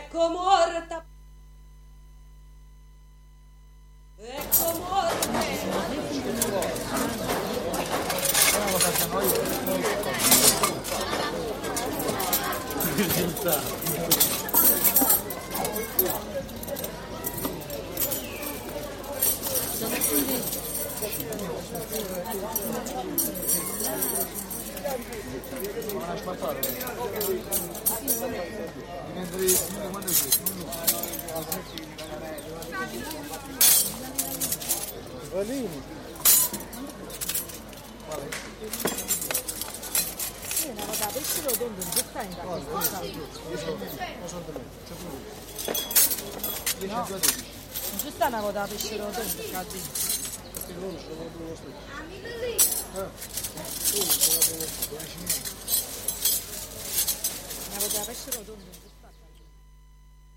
Ecco morta. Ecco Valini. Una volta avessero donde non sta in casa. Non ci sta una volta avessero donde in casa. Una volta avessero donde.